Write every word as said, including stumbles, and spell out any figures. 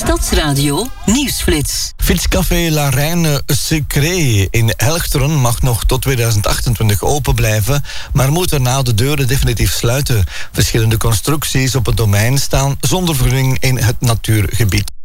Stadsradio Nieuwsflits. Fietscafé La Reine Secret in Helchteren mag nog tot tweeduizend achtentwintig open blijven, maar moet daarna de deuren definitief sluiten. Verschillende constructies op het domein staan zonder vergunning in het natuurgebied.